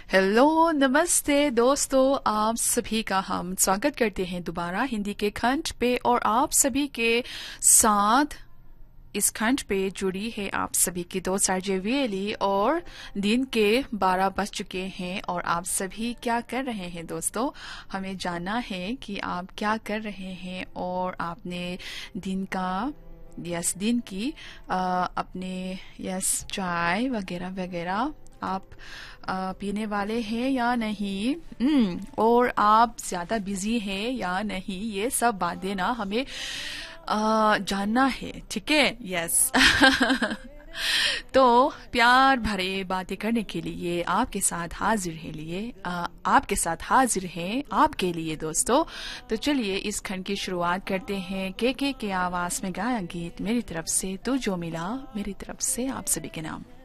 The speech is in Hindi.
हेलो नमस्ते दोस्तों, आप सभी का हम स्वागत करते हैं दोबारा हिंदी के खंड पे। और आप सभी के साथ इस खंड पे जुड़ी है आप सभी की दोस्त आरजे वीएली। और दिन के 12 बज चुके हैं और आप सभी क्या कर रहे हैं दोस्तों? हमें जानना है कि आप क्या कर रहे हैं और आपने दिन दिन की अपने चाय वगैरह वगैरह आप पीने वाले हैं या नहीं, और आप ज्यादा बिजी हैं या नहीं, ये सब बातें ना हमें जानना है, ठीक है? यस। तो प्यार भरे बातें करने के लिए आपके साथ हाजिर हैं आपके लिए दोस्तों। तो चलिए इस खंड की शुरुआत करते हैं के आवाज में गाया गीत मेरी तरफ से तू जो मिला, मेरी तरफ से आप सभी के नाम।